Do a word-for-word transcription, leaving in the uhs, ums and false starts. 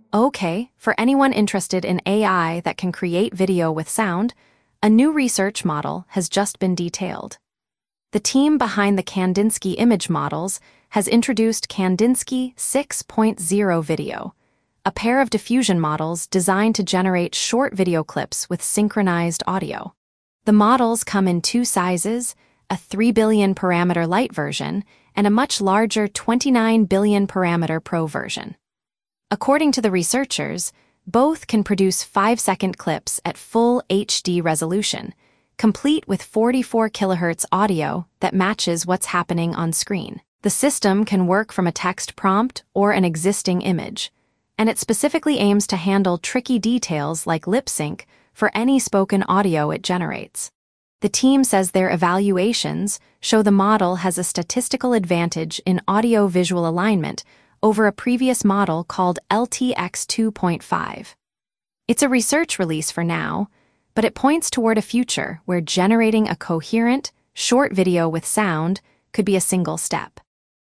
Okay, for anyone interested in A I that can create video with sound, a new research model has just been detailed. The team behind the Kandinsky image models has introduced Kandinsky six point oh Video, a pair of diffusion models designed to generate short video clips with synchronized audio. The models come in two sizes, a three billion parameter light version and a much larger twenty-nine billion parameter pro version. According to the researchers, both can produce five second clips at full H D resolution, complete with forty-four kilohertz audio that matches what's happening on screen. The system can work from a text prompt or an existing image, and it specifically aims to handle tricky details like lip sync for any spoken audio it generates. The team says their evaluations show the model has a statistical advantage in audio-visual alignment over a previous model called L T X two point five. It's a research release for now, but it points toward a future where generating a coherent, short video with sound could be a single step.